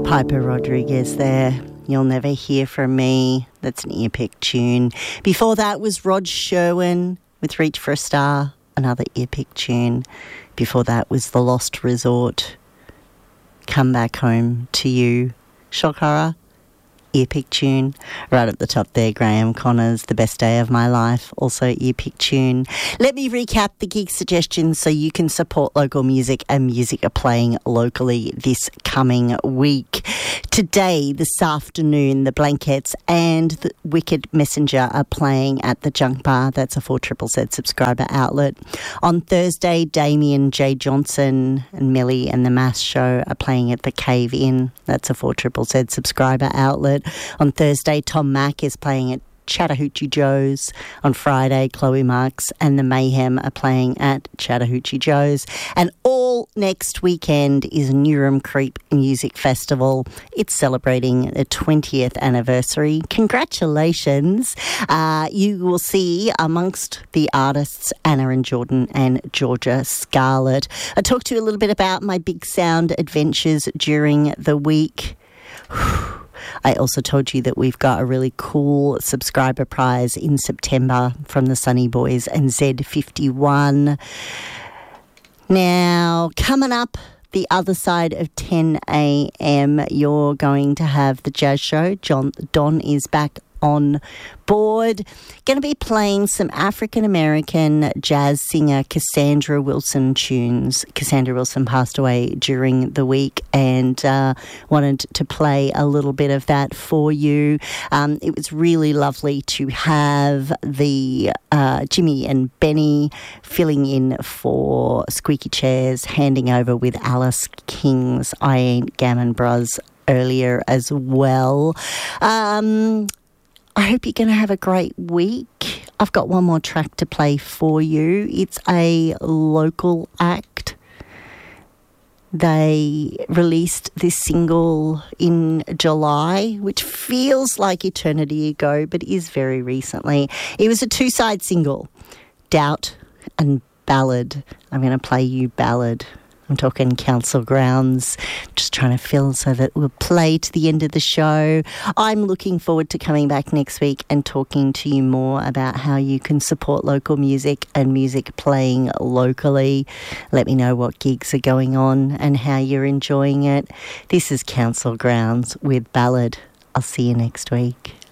Piper Rodriguez there. You'll Never Hear From Me. That's an earpick tune. Before that was Rod Sherwin with Reach for a Star, another earpick tune. Before that was The Lost Resort, Come Back Home to You. Shock horror, earpick tune. Right at the top there, Graham Connors, The Best Day of My Life, also earpick tune. Let me recap the gig suggestions so you can support local music and music playing locally this coming week. Today, this afternoon, the Blankettes and the Wicked Messenger are playing at the Junk Bar. That's a 4ZZZ subscriber outlet. On Thursday, Damien J. Johnson and Millie and the Mass Show are playing at the Cave Inn. That's a 4ZZZ subscriber outlet. On Thursday, Tom Mack is playing at Chattahoochee Joe's. On Friday, Chloe Marks and the Mayhem are playing at Chattahoochee Joe's. And all next weekend is Newham Creep Music Festival. It's celebrating the 20th anniversary. Congratulations. You will see amongst the artists Anna and Jordan and Georgia Scarlett. I talked to you a little bit about my Big Sound adventures during the week. I also told you that we've got a really cool subscriber prize in September from the Sunny Boys and Z51. Now, coming up the other side of 10 a.m, you're going to have the jazz show. Don is back on board. Going to be playing some African-American jazz singer Cassandra Wilson tunes. Cassandra Wilson passed away during the week and wanted to play a little bit of that for you. It was really lovely to have the Jimmy and Benny filling in for Squeaky Chairs, handing over with Alice King's I Ain't Gammon Bros earlier as well. I hope you're going to have a great week. I've got one more track to play for you. It's a local act. They released this single in July, which feels like eternity ago, but is very recently. It was a two-side single, Doubt and Ballad. I'm going to play you Ballad. I'm talking Council Grounds, just trying to fill so that we'll play to the end of the show. I'm looking forward to coming back next week and talking to you more about how you can support local music and music playing locally. Let me know what gigs are going on and how you're enjoying it. This is Council Grounds with Ballad. I'll see you next week.